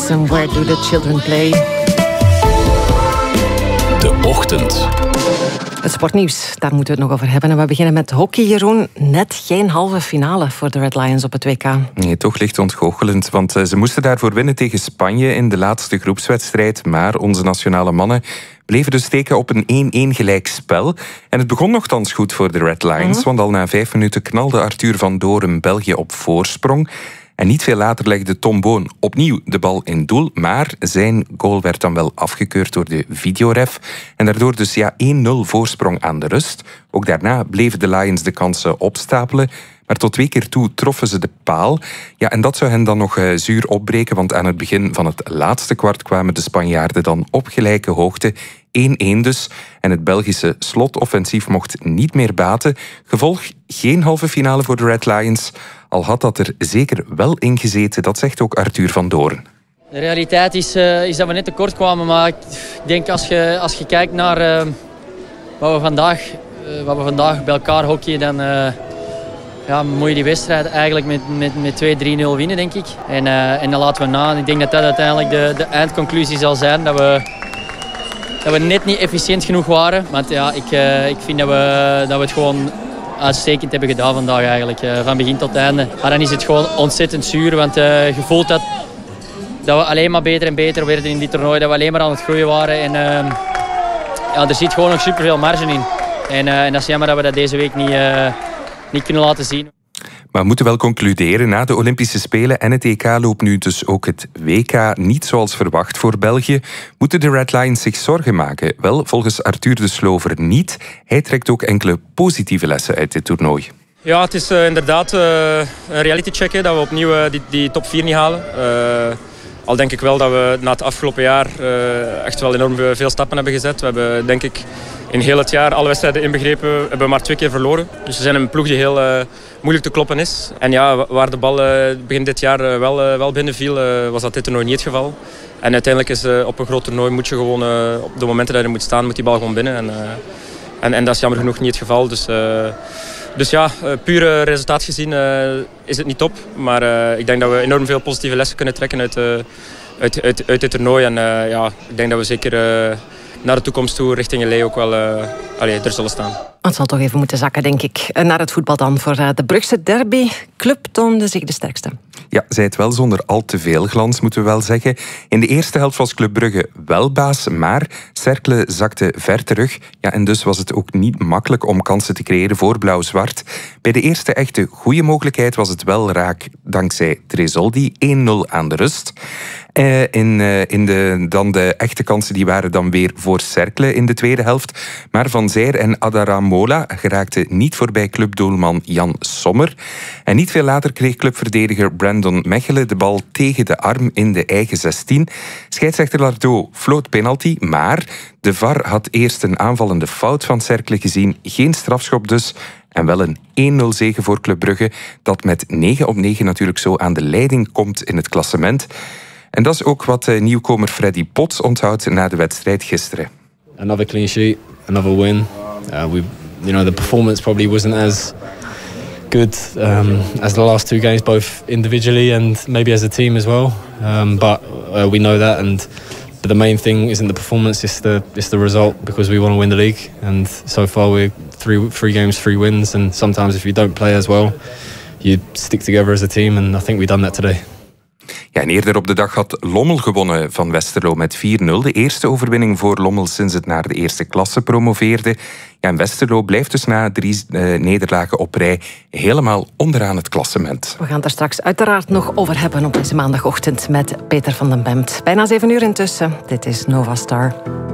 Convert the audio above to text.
Lions en Where Do the Children Play. De Ochtend. Het sportnieuws, daar moeten we het nog over hebben. En we beginnen met hockey, Jeroen. Net geen halve finale voor de Red Lions op het WK. Nee, toch licht ontgoochelend, want ze moesten daarvoor winnen tegen Spanje in de laatste groepswedstrijd. Maar onze nationale mannen bleven dus steken op een 1-1 gelijk spel. En het begon nogthans goed voor de Red Lions, want al na 5 minuten knalde Arthur van Doorn België op voorsprong. En niet veel later legde Tom Boon opnieuw de bal in doel, maar zijn goal werd dan wel afgekeurd door de videoref. En daardoor dus 1-0 voorsprong aan de rust. Ook daarna bleven de Lions de kansen opstapelen, maar tot 2 keer toe troffen ze de paal. Ja, en dat zou hen dan nog zuur opbreken, want aan het begin van het laatste kwart kwamen de Spanjaarden dan op gelijke hoogte. 1-1 dus. En het Belgische slotoffensief mocht niet meer baten. Gevolg geen halve finale voor de Red Lions. Al had dat er zeker wel in gezeten, dat zegt ook Arthur van Doorn. De realiteit is dat we net tekort kwamen, maar ik denk als je kijkt naar wat we vandaag bij elkaar hockeyen, dan moet je die wedstrijd eigenlijk met 2-3-0 winnen, denk ik. En dan laten we na. Ik denk dat dat uiteindelijk de eindconclusie zal zijn, dat we net niet efficiënt genoeg waren. Want ja, ik vind dat we het gewoon uitstekend hebben gedaan vandaag eigenlijk, van begin tot einde. Maar dan is het gewoon ontzettend zuur, want je voelt dat we alleen maar beter en beter werden in dit toernooi, dat we alleen maar aan het groeien waren. En er zit gewoon nog superveel marge in. En dat is jammer dat we dat deze week niet kunnen laten zien. Maar we moeten wel concluderen, na de Olympische Spelen en het EK loopt nu dus ook het WK niet zoals verwacht voor België. Moeten de Red Lions zich zorgen maken? Wel, volgens Arthur de Slover niet. Hij trekt ook enkele positieve lessen uit dit toernooi. Ja, het is inderdaad een reality check dat we opnieuw die top 4 niet halen. Al denk ik wel dat we na het afgelopen jaar echt wel enorm veel stappen hebben gezet. We hebben denk ik in heel het jaar, alle wedstrijden inbegrepen, hebben we maar 2 keer verloren. Dus we zijn een ploeg die heel moeilijk te kloppen is. En ja, waar de bal begin dit jaar wel binnenviel, was dat dit toernooi niet het geval. En uiteindelijk is op een groot toernooi moet je gewoon, op de momenten dat je moet staan, moet die bal gewoon binnen. En dat is jammer genoeg niet het geval. Dus ja, pure resultaat gezien is het niet top. Maar ik denk dat we enorm veel positieve lessen kunnen trekken uit dit toernooi. En ik denk dat we zeker naar de toekomst toe richting LA ook wel er zullen staan. Het zal toch even moeten zakken, denk ik. Naar het voetbal dan. Voor de Brugse derby. Club toonde zich de sterkste. Ja, zij het wel zonder al te veel glans, moeten we wel zeggen. In de eerste helft was Club Brugge wel baas, maar Cercle zakte ver terug. Ja, en dus was het ook niet makkelijk om kansen te creëren voor Blauw-Zwart. Bij de eerste echte goede mogelijkheid was het wel raak dankzij Tresoldi. 1-0 aan de rust. Dan de echte kansen die waren dan weer voor Cercle in de tweede helft. Maar Van Zijr en Adaramola geraakten niet voorbij clubdoelman Jan Sommer. En niet veel later kreeg clubverdediger Brandon Mechelen de bal tegen de arm in de eigen 16. Scheidsrechter Lardo floot penalty, maar de VAR had eerst een aanvallende fout van Cercle gezien. Geen strafschop dus. En wel een 1-0 zege voor Club Brugge, dat met 9-9 natuurlijk zo aan de leiding komt in het klassement. En dat is ook wat nieuwkomer Freddy Potts onthoudt na de wedstrijd gisteren. Another clean sheet, another win. The performance probably wasn't as good as the last 2 games, both individually and maybe as a team as well. But we know that, but the main thing isn't the performance, it's the result, because we want to win the league. And so far we're 3 games, 3 wins. And sometimes if you don't play as well, you stick together as a team. And I think we've done that today. Ja, en eerder op de dag had Lommel gewonnen van Westerlo met 4-0. De eerste overwinning voor Lommel sinds het naar de eerste klasse promoveerde. Ja, en Westerlo blijft dus na 3 nederlagen op rij helemaal onderaan het klassement. We gaan het er straks uiteraard nog over hebben op deze maandagochtend met Peter van den Bemt. Bijna 7 uur intussen. Dit is Nova Star.